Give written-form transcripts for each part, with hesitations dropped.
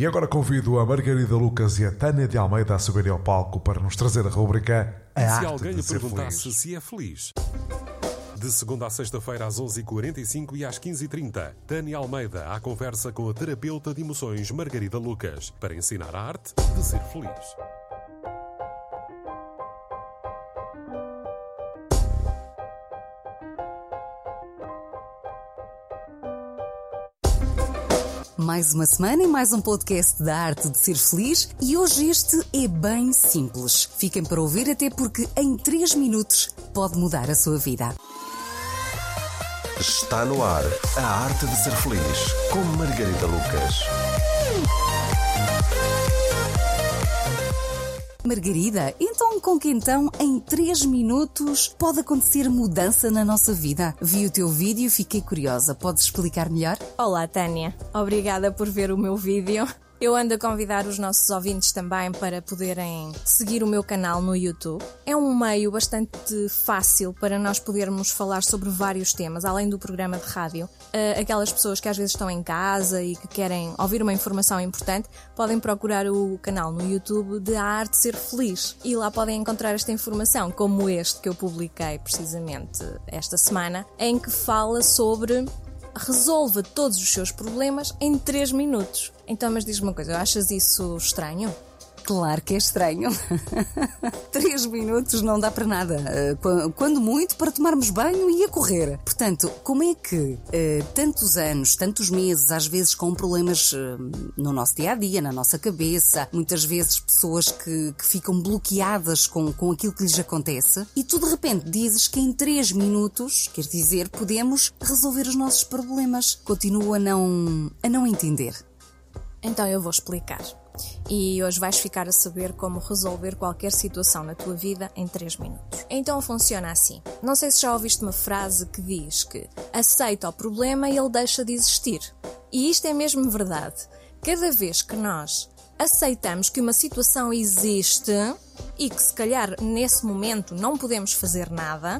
E agora convido a Margarida Lucas e a Tânia de Almeida a subirem ao palco para nos trazer a rúbrica A Se Arte alguém de lhe Ser perguntasse Feliz. se é feliz. De segunda a sexta-feira às 11h45 e às 15h30, Tânia Almeida à conversa com a terapeuta de emoções Margarida Lucas para ensinar a arte de ser feliz. Mais uma semana e mais um podcast da Arte de Ser Feliz, e hoje este é bem simples. Fiquem para ouvir, até porque em 3 minutos pode mudar a sua vida. Está no ar a Arte de Ser Feliz, com Margarida Lucas. Margarida, então com que em 3 minutos pode acontecer mudança na nossa vida? Vi o teu vídeo e fiquei curiosa. Podes explicar melhor? Olá, Tânia. Obrigada por ver o meu vídeo. Eu ando a convidar os nossos ouvintes também para poderem seguir o meu canal no YouTube. É um meio bastante fácil para nós podermos falar sobre vários temas, além do programa de rádio. Aquelas pessoas que às vezes estão em casa e que querem ouvir uma informação importante, podem procurar o canal no YouTube de A Arte de Ser Feliz. E lá podem encontrar esta informação, como este que eu publiquei precisamente esta semana, em que fala sobre resolva todos os seus problemas em 3 minutos. Então, mas diz-me uma coisa, achas isso estranho? Claro que é estranho. 3 minutos não dá para nada. Quando muito, para tomarmos banho e a correr. Portanto, como é que tantos anos, tantos meses, às vezes com problemas no nosso dia-a-dia, na nossa cabeça, muitas vezes pessoas que ficam bloqueadas com aquilo que lhes acontece, e tu de repente dizes que em 3 minutos, quer dizer, podemos resolver os nossos problemas. Continuo a não entender. Então eu vou explicar. E hoje vais ficar a saber como resolver qualquer situação na tua vida em 3 minutos. Então funciona assim. Não sei se já ouviste uma frase que diz que aceita o problema e ele deixa de existir. E isto é mesmo verdade. Cada vez que nós aceitamos que uma situação existe e que se calhar nesse momento não podemos fazer nada,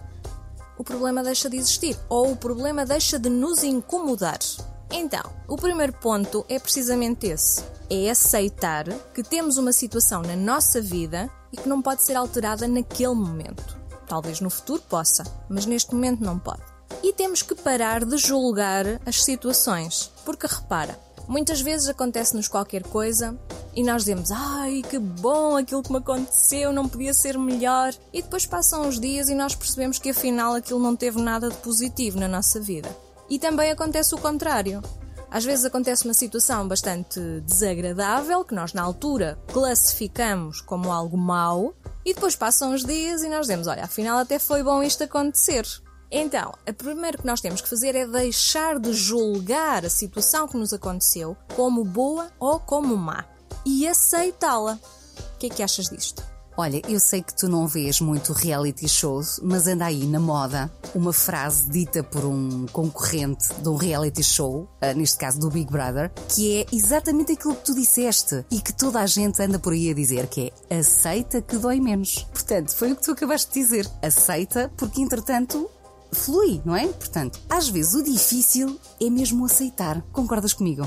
o problema deixa de existir ou o problema deixa de nos incomodar. Então, o primeiro ponto é precisamente esse. É aceitar que temos uma situação na nossa vida e que não pode ser alterada naquele momento. Talvez no futuro possa, mas neste momento não pode. E temos que parar de julgar as situações. Porque repara, muitas vezes acontece-nos qualquer coisa e nós dizemos: ai, que bom, aquilo que me aconteceu não podia ser melhor. E depois passam uns dias e nós percebemos que afinal aquilo não teve nada de positivo na nossa vida. E também acontece o contrário. Às vezes acontece uma situação bastante desagradável, que nós na altura classificamos como algo mau, e depois passam uns dias e nós dizemos: olha, afinal até foi bom isto acontecer. Então, o primeiro que nós temos que fazer é deixar de julgar a situação que nos aconteceu como boa ou como má e aceitá-la. O que é que achas disto? Olha, eu sei que tu não vês muito reality shows, mas anda aí na moda uma frase dita por um concorrente de um reality show, neste caso do Big Brother, que é exatamente aquilo que tu disseste e que toda a gente anda por aí a dizer, que é aceita que dói menos. Portanto, foi o que tu acabaste de dizer. Aceita porque, entretanto, flui, não é? Portanto, às vezes o difícil é mesmo aceitar. Concordas comigo?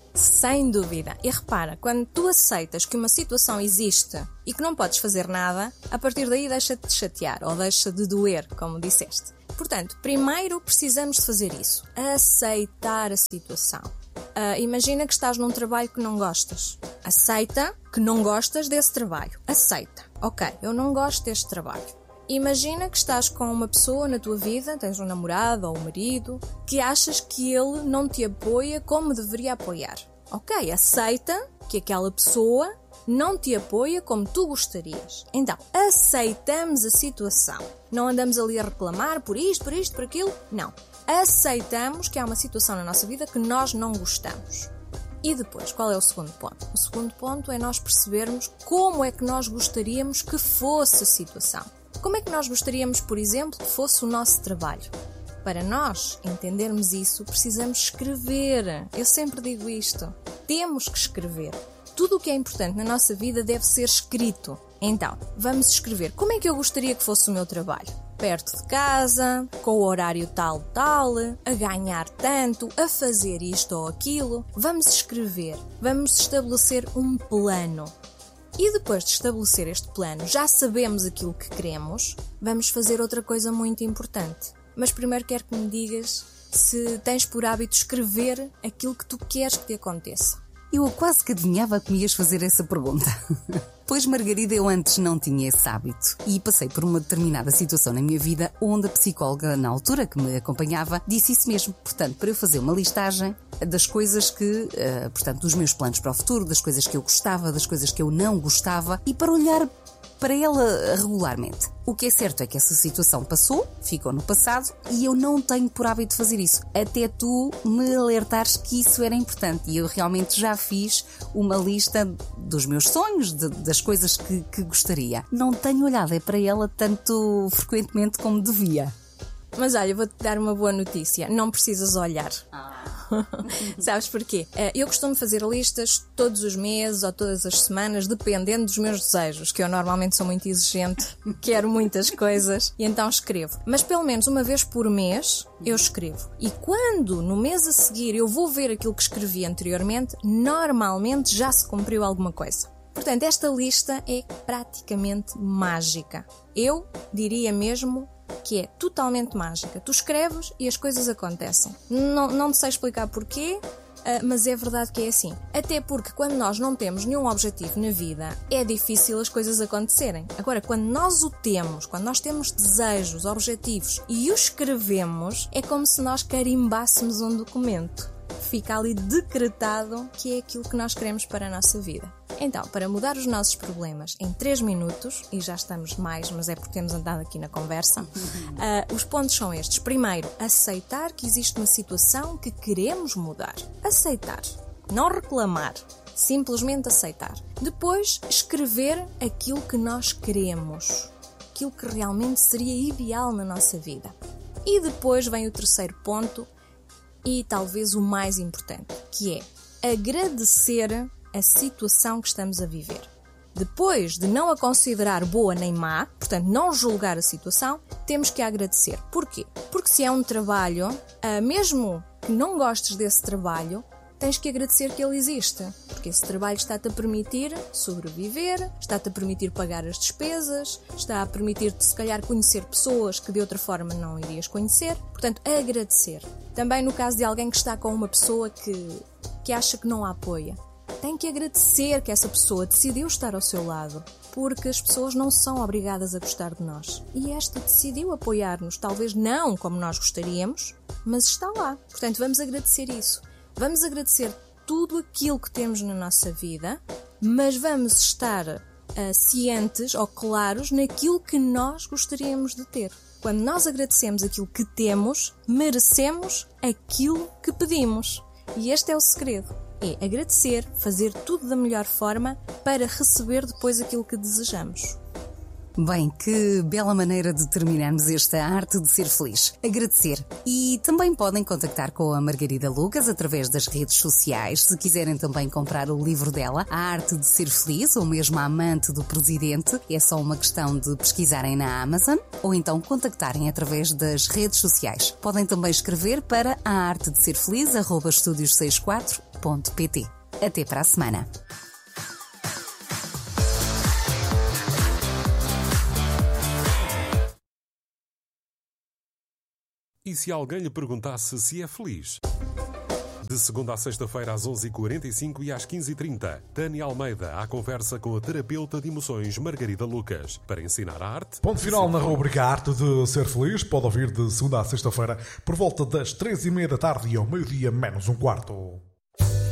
Sem dúvida. E repara, quando tu aceitas que uma situação existe e que não podes fazer nada, a partir daí deixa-te de chatear ou deixa de doer, como disseste. Portanto, primeiro precisamos de fazer isso. Aceitar a situação. Imagina que estás num trabalho que não gostas. Aceita que não gostas desse trabalho. Aceita. Ok, eu não gosto deste trabalho. Imagina que estás com uma pessoa na tua vida, tens um namorado ou um marido, que achas que ele não te apoia como deveria apoiar. Ok, aceita que aquela pessoa não te apoia como tu gostarias. Então, aceitamos a situação. Não andamos ali a reclamar por isto, por aquilo. Não. Aceitamos que há uma situação na nossa vida que nós não gostamos. E depois, qual é o segundo ponto? O segundo ponto é nós percebermos como é que nós gostaríamos que fosse a situação. Como é que nós gostaríamos, por exemplo, que fosse o nosso trabalho? Para nós entendermos isso, precisamos escrever. Eu sempre digo isto. Temos que escrever. Tudo o que é importante na nossa vida deve ser escrito. Então, vamos escrever. Como é que eu gostaria que fosse o meu trabalho? perto de casa, com o horário tal, a ganhar tanto, a fazer isto ou aquilo. Vamos escrever, vamos estabelecer um plano. E depois de estabelecer este plano, já sabemos aquilo que queremos, vamos fazer outra coisa muito importante. Mas primeiro quero que me digas se tens por hábito escrever aquilo que tu queres que te aconteça. Eu quase que adivinhava que me ias fazer essa pergunta. Pois, Margarida, eu antes não tinha esse hábito e passei por uma determinada situação na minha vida onde a psicóloga, na altura que me acompanhava, disse isso mesmo. Portanto, para eu fazer uma listagem das coisas que, dos meus planos para o futuro, das coisas que eu gostava, das coisas que eu não gostava e para olhar para ela regularmente. O que é certo é que essa situação passou, ficou no passado e eu não tenho por hábito fazer isso. Até tu me alertares que isso era importante e eu realmente já fiz uma lista dos meus sonhos, das coisas que gostaria. Não tenho olhado para ela tanto frequentemente como devia. Mas olha, vou-te dar uma boa notícia. Não precisas olhar. Sabes porquê? Eu costumo fazer listas todos os meses ou todas as semanas, dependendo dos meus desejos, que eu normalmente sou muito exigente, quero muitas coisas, e então escrevo. Mas pelo menos uma vez por mês eu escrevo. E quando no mês a seguir eu vou ver aquilo que escrevi anteriormente, normalmente já se cumpriu alguma coisa. Portanto, esta lista é praticamente mágica. Eu diria mesmo que é totalmente mágica. Tu escreves e as coisas acontecem. Não te sei explicar porquê, mas é verdade que é assim. Até porque quando nós não temos nenhum objetivo na vida, é difícil as coisas acontecerem. Agora, quando nós o temos, quando nós temos desejos, objetivos e os escrevemos, é como se nós carimbássemos um documento. Fica ali decretado que é aquilo que nós queremos para a nossa vida. Então, para mudar os nossos problemas em 3 minutos, e já estamos mais, mas é porque temos andado aqui na conversa, os pontos são estes. Primeiro, aceitar que existe uma situação que queremos mudar. Aceitar, não reclamar, simplesmente aceitar. Depois, escrever aquilo que nós queremos, aquilo que realmente seria ideal na nossa vida. E depois vem o terceiro ponto, e talvez o mais importante, que é agradecer a situação que estamos a viver. Depois de não a considerar boa nem má, portanto não julgar a situação, temos que agradecer. Porquê? Porque se é um trabalho, mesmo que não gostes desse trabalho, tens que agradecer que ele existe. Porque esse trabalho está-te a permitir sobreviver, está-te a permitir pagar as despesas, está a permitir-te se calhar conhecer pessoas que de outra forma não irias conhecer. Portanto, agradecer. Também no caso de alguém que está com uma pessoa que acha que não a apoia. Tem que agradecer que essa pessoa decidiu estar ao seu lado, porque as pessoas não são obrigadas a gostar de nós. E esta decidiu apoiar-nos, talvez não como nós gostaríamos, mas está lá. Portanto, vamos agradecer isso. Vamos agradecer tudo aquilo que temos na nossa vida, mas vamos estar cientes ou claros naquilo que nós gostaríamos de ter. Quando nós agradecemos aquilo que temos, merecemos aquilo que pedimos. E este é o segredo. É agradecer, fazer tudo da melhor forma para receber depois aquilo que desejamos. Bem, que bela maneira de terminarmos esta arte de ser feliz. Agradecer. E também podem contactar com a Margarida Lucas através das redes sociais. Se quiserem também comprar o livro dela, A Arte de Ser Feliz, ou mesmo A Amante do Presidente, é só uma questão de pesquisarem na Amazon ou então contactarem através das redes sociais. Podem também escrever para aartedeserfeliz@estudios64.pt. Até para a semana. E se alguém lhe perguntasse se é feliz? De segunda a sexta-feira às 11h45 e às 15h30, Tânia Almeida à conversa com a terapeuta de emoções Margarida Lucas para ensinar a arte. Ponto final na rubrica Arte de Ser Feliz. Pode ouvir de segunda a sexta-feira por volta das 3h30 da tarde e ao meio-dia menos um quarto.